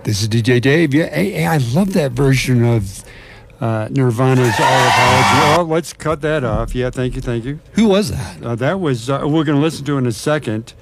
This is DJ Dave. Yeah, hey, I love that version of Nirvana's All Apology. Oh, let's cut that off. Yeah, thank you. Who was that? That was, we're going to listen to in a second.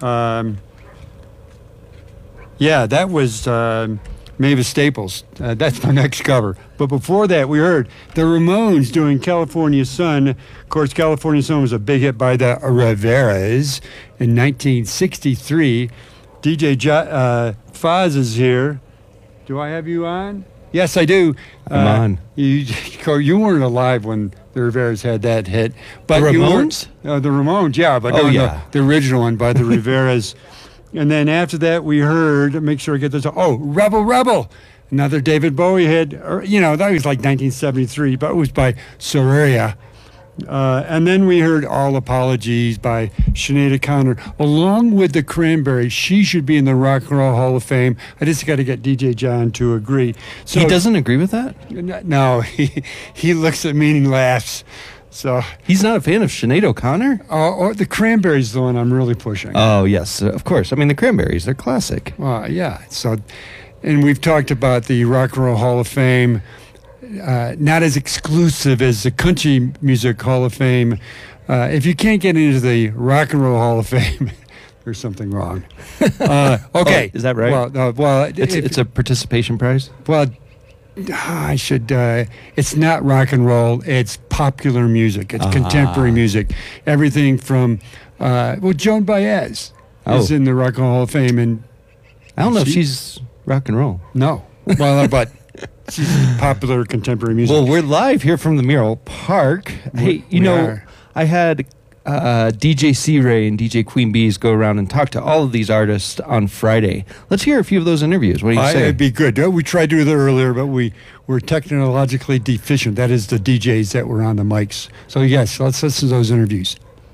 Yeah, that was Mavis Staples. That's my next cover. But before that, we heard the Ramones doing California Sun. Of course, California Sun was a big hit by the Riveras in 1963. DJ Foz is here. Do I have you on? Yes, I do. I'm on. You weren't alive when the Riveras had that hit. But the Ramones? The Ramones, yeah. But the original one by the Riveras. And then after that, we heard, make sure I get this, Rebel Rebel. Another David Bowie hit. That was like 1973, but it was by Soraya. And then we heard All Apologies by Sinead O'Connor, along with the Cranberries. She should be in the Rock and Roll Hall of Fame. I just got to get DJ John to agree. So he doesn't agree with that? No, he looks at me and laughs. So he's not a fan of Sinead O'Connor? Or the Cranberries, the one I'm really pushing. Oh, yes, of course. I mean, the Cranberries, they're classic. Yeah. So, and we've talked about the Rock and Roll Hall of Fame. Not as exclusive as the Country Music Hall of Fame. If you can't get into the Rock and Roll Hall of Fame, there's something wrong. Okay. Is that right? Well, it's a participation prize? Well, I should. It's not rock and roll. It's popular music. It's contemporary music. Everything from, Joan Baez is in the Rock and Roll Hall of Fame. And I don't know if she's rock and roll. No. Well, but she's popular contemporary music. Well, we're live here from the Mural Park. Hey, I had DJ C-Ray and DJ Queen Bees go around and talk to all of these artists on Friday. Let's hear a few of those interviews. What do you say? It'd be good. We tried to do that earlier, but we were technologically deficient. That is the DJs that were on the mics. So, yes, let's listen to those interviews.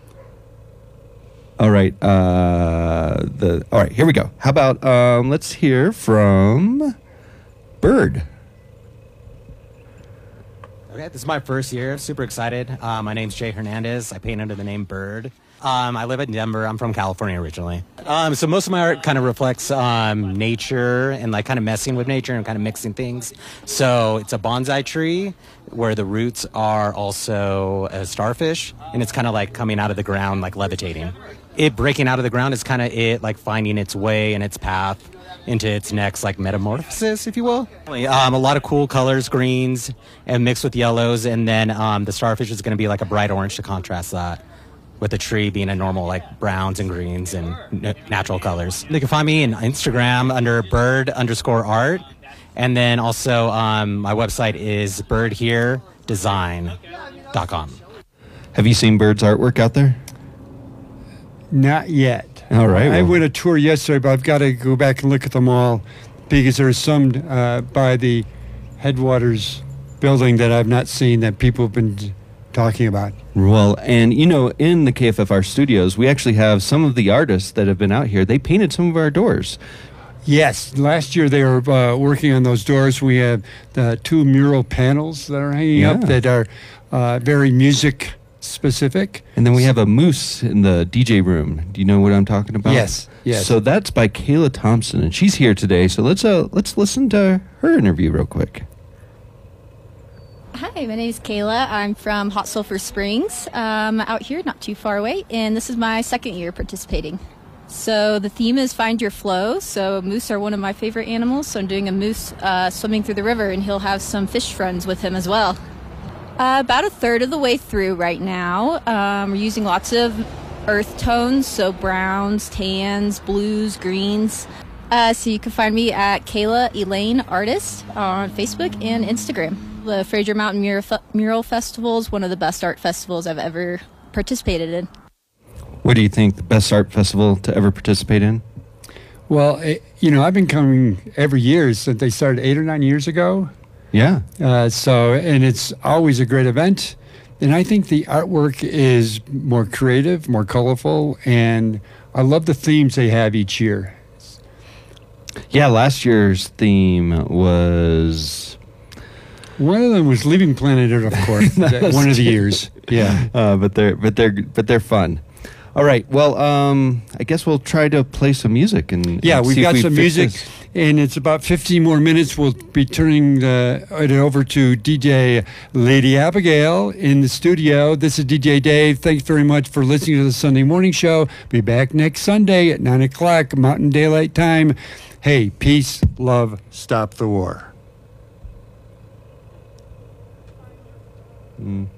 All right. All right, here we go. How about let's hear from Bird. Okay, this is my first year. Super excited. My name's Jay Hernandez. I paint under the name Bird. I live in Denver. I'm from California originally. So most of my art kind of reflects nature and like kind of messing with nature and kind of mixing things. So it's a bonsai tree where the roots are also a starfish, and it's kind of like coming out of the ground, like levitating. It breaking out of the ground is kind of it like finding its way and its path into its next like metamorphosis, if you will. A lot of cool colors, greens and mixed with yellows, and then the starfish is going to be like a bright orange to contrast that, with the tree being a normal like browns and greens and natural colors. You can find me on Instagram under bird_art, and then also my website is birdheredesign.com. Have you seen Bird's artwork out there? Not yet. All right. I went a tour yesterday, but I've got to go back and look at them all because there's some by the Headwaters building that I've not seen that people have been talking about. Well, and in the KFFR studios, we actually have some of the artists that have been out here. They painted some of our doors. Yes, last year they were working on those doors. We have the 2 mural panels that are hanging up that are very music specific. And then we have a moose in the DJ room. Do you know what I'm talking about? Yes. So that's by Kayla Thompson, and she's here today. So let's listen to her interview real quick. Hi, my name is Kayla. I'm from Hot Sulphur Springs, out here, not too far away, and this is my second year participating. So the theme is Find Your Flow. So moose are one of my favorite animals, so I'm doing a moose swimming through the river, and he'll have some fish friends with him as well. About a third of the way through right now. We're using lots of earth tones, so browns, tans, blues, greens. So you can find me at Kayla Elaine Artist on Facebook and Instagram. The Fraser Mountain Mural Festival is one of the best art festivals I've ever participated in. What do you think the best art festival to ever participate in? Well, I've been coming every year since they started 8 or 9 years ago. Yeah. And it's always a great event. And I think the artwork is more creative, more colorful, and I love the themes they have each year. Yeah, last year's theme was... One of them was Leaving Planet Earth, of course. One of the years. Yeah. But they're fun. All right. Well, I guess we'll try to play some music and we've got some music. This. In it's about 15 more minutes, we'll be turning it over to DJ Lady Abigail in the studio. This is DJ Dave. Thanks very much for listening to the Sunday Morning Show. Be back next Sunday at 9 o'clock Mountain Daylight Time. Hey, peace, love, stop the war.